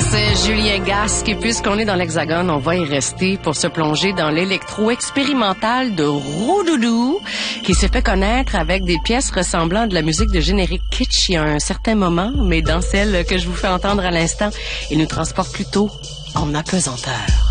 C'est Julien Gasque. Et puisqu'on est dans l'Hexagone, on va y rester pour se plonger dans l'électro-expérimental de Roudoudou, qui s'est fait connaître avec des pièces ressemblant à de la musique de générique kitsch il y a un certain moment, mais dans celle que je vous fais entendre à l'instant, il nous transporte plutôt en apesanteur.